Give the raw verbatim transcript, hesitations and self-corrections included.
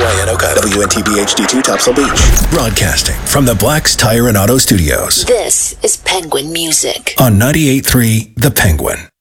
Ryan Oka, W N T B H D two Topsail Beach. Broadcasting from the Black's Tire and Auto Studios. This is Penguin Music On ninety-eight point three The Penguin.